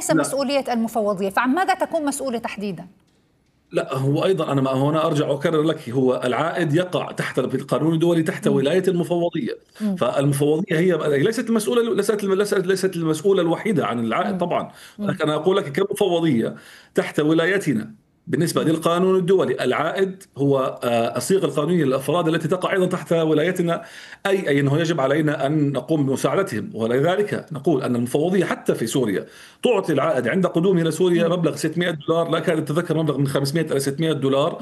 وليس مسؤولية المفوضية، فعن ماذا تكون مسؤولة تحديدا؟ لا، هو ايضا انا هنا ارجع واكرر لك، هو العائد يقع تحت في القانون الدولي تحت ولايه المفوضيه. فالمفوضيه هي ليست المسؤوله، ليست المسؤوله الوحيده عن العائد طبعا، ولكن انا اقول لك كمفوضيه تحت ولايتنا بالنسبة للقانون الدولي العائد هو الصيغة القانونية للأفراد التي تقع أيضا تحت ولايتنا، أي أنه يجب علينا أن نقوم بمساعدتهم. ولذلك نقول أن المفوضية حتى في سوريا تعطي العائد عند ققدومه إلى سوريا مبلغ $600، لا كاد أتذكر مبلغ من 500 إلى $600.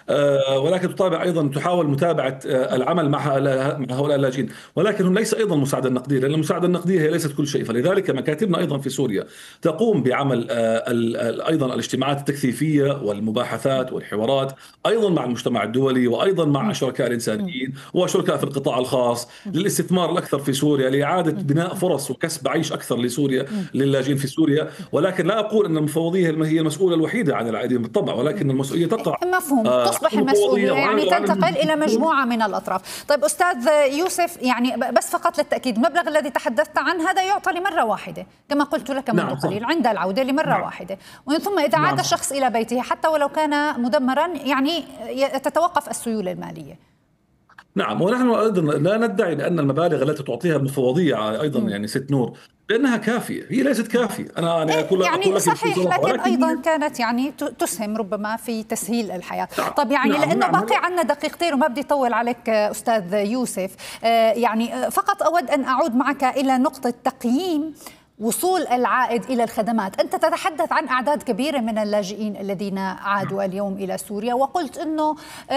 ولكن تتابع أيضا، تحاول متابعة العمل مع هؤلاء اللاجئين، ولكن هم ليس أيضا مساعدة نقدية، لأن المساعدة النقدية هي ليست كل شيء. فلذلك مكاتبنا أيضا في سوريا تقوم بعمل أيضا الاجتماعات التكثيفية والمباحثات والحوارات أيضا مع المجتمع الدولي، وأيضا مع الشركاء الإنسانيين وشركاء في القطاع الخاص للاستثمار الأكثر في سوريا، لإعادة بناء فرص وكسب عيش أكثر لسوريا للاجئين في سوريا. ولكن لا أقول أن المفوضية هي المسؤولة الوحيدة عن العائدين بالطبع، ولكن المسؤولية تقع مفهوم تصبح المسؤولية يعني تنتقل إلى مجموعة من الأطراف. طيب أستاذ يوسف، يعني بس فقط للتأكيد، المبلغ الذي تحدثت عنه هذا يعطى لمرة واحدة كما قلت لك منذ قليل عند العودة لمرة واحدة، ومن ثم إذا عاد الشخص إلى بيته حتى ولو كان مدمرا يعني تتوقف السيولة المالية. نعم، ونحن أيضا لا ندعي بأن المبالغ التي تعطيها المفوضية أيضا يعني ست نور بأنها كافية، هي ليست كافية. أنا أقول يعني صحيح، لكن أيضا كانت يعني تسهم ربما في تسهيل الحياة. طب يعني لأنه باقي عنا دقيقتين وما بدي أطول عليك أستاذ يوسف، يعني فقط أود أن أعود معك إلى نقطة تقييم وصول العائد إلى الخدمات. أنت تتحدث عن أعداد كبيرة من اللاجئين الذين عادوا اليوم إلى سوريا، وقلت أنه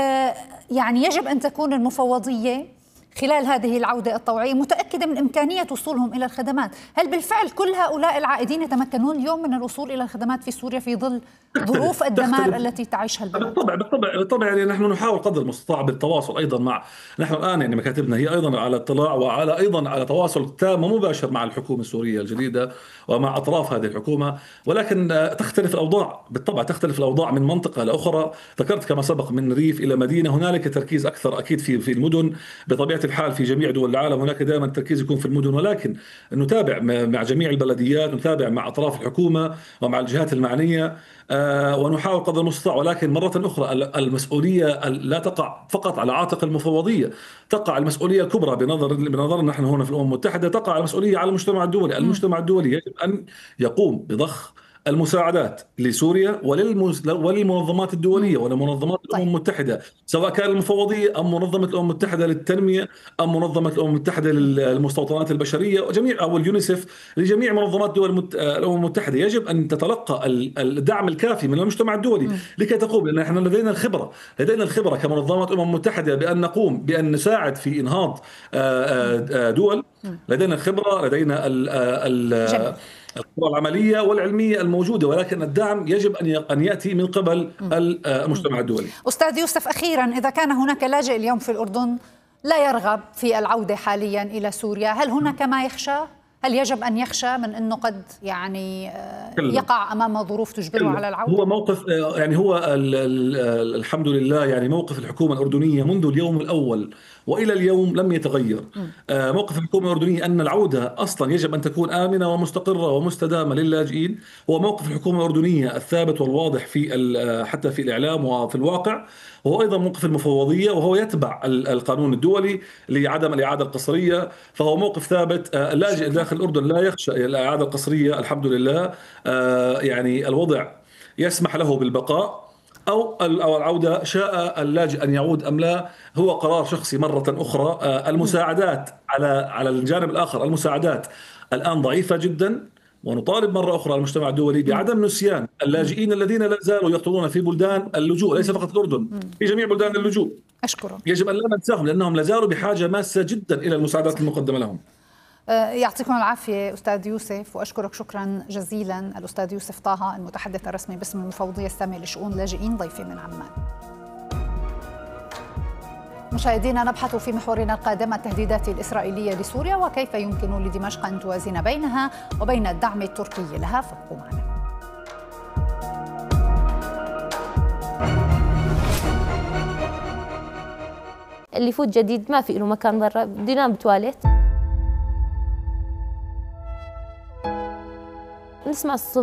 يعني يجب أن تكون المفوضية خلال هذه العودة الطوعية متأكدة من إمكانية وصولهم إلى الخدمات. هل بالفعل كل هؤلاء العائدين يتمكنون اليوم من الوصول إلى الخدمات في سوريا في ظل ظروف الدمار التي تعيشها البلد؟ بالطبع يعني نحن نحاول قدر المستطاع بالتواصل أيضا مع، نحن الآن يعني مكاتبنا هي أيضا على اطلاع وعلى أيضا على تواصل تام ومباشر مع الحكومة السورية الجديدة ومع أطراف هذه الحكومة، ولكن تختلف الأوضاع بالطبع، تختلف الأوضاع من منطقة لأخرى. ذكرت كما سبق من ريف إلى مدينة، هنالك تركيز أكثر أكيد في المدن بطبيعة الحال. في جميع دول العالم هناك دائما التركيز يكون في المدن، ولكن نتابع مع جميع البلديات، نتابع مع أطراف الحكومة ومع الجهات المعنية، ونحاول قدر المستطاع. ولكن مرة أخرى المسؤولية لا تقع فقط على عاتق المفوضية، تقع المسؤولية الكبرى بنظرنا نحن هنا في الأمم المتحدة، تقع المسؤولية على المجتمع الدولي. المجتمع الدولي يجب أن يقوم بضخ المساعدات لسوريا وللمنظمات الدولية ولمنظمات الأمم المتحدة، سواء كان المفوضية أم منظمة الأمم المتحدة للتنمية أم منظمة الأمم المتحدة للمستوطنات البشرية وجميع أو اليونيسف، لجميع منظمات دول الأمم المتحدة. يجب أن تتلقى الدعم الكافي من المجتمع الدولي لكي تقوم، لأن نحن لدينا الخبرة كمنظمات الأمم المتحدة بأن نقوم بأن نساعد في إنهاض دول. لدينا الخبرة، لدينا القوى العملية والعلمية الموجودة، ولكن الدعم يجب أن يأتي من قبل المجتمع الدولي. أستاذ يوسف، أخيرا، إذا كان هناك لاجئ اليوم في الأردن لا يرغب في العودة حاليا إلى سوريا، هل هناك ما يخشى؟ هل يجب أن يخشى من أنه قد يعني يقع أمام ظروف تجبره على العودة؟ هو موقف يعني هو الحمد لله يعني موقف الحكومة الأردنية منذ اليوم الأول وإلى اليوم لم يتغير. موقف الحكومة الأردنية أن العودة أصلا يجب أن تكون آمنة ومستقرة ومستدامة للاجئين، هو موقف الحكومة الأردنية الثابت والواضح حتى في الإعلام وفي الواقع. وهو أيضا موقف المفوضية، وهو يتبع القانون الدولي لعدم الإعادة القسرية، فهو موقف ثابت. اللاجئ داخل الأردن لا يخشى الإعادة القسرية الحمد لله. يعني الوضع يسمح له بالبقاء أو العودة، شاء اللاجئ أن يعود أم لا هو قرار شخصي مرة أخرى. المساعدات على الجانب الآخر، المساعدات الآن ضعيفة جدا، ونطالب مرة أخرى المجتمع الدولي بعدم نسيان اللاجئين الذين لا زالوا يطلبون في بلدان اللجوء، ليس فقط الأردن، في جميع بلدان اللجوء. أشكرك. يجب أن لا ننساهم لأنهم لا زالوا بحاجة ماسة جدا إلى المساعدات المقدمة لهم. يعطيكم العافية أستاذ يوسف، وأشكرك شكرا جزيلا الأستاذ يوسف طه، المتحدث الرسمي باسم المفوضية السامية لشؤون اللاجئين، ضيفي من عمان. مشاهدينا، نبحث في محورنا القادم التهديدات الإسرائيلية لسوريا وكيف يمكن لدمشق أن توازن بينها وبين الدعم التركي لها، فابقوا معنا. اللي يفوت جديد ما في له مكان برا، بده ينام بتواليت. نسمع الصوت.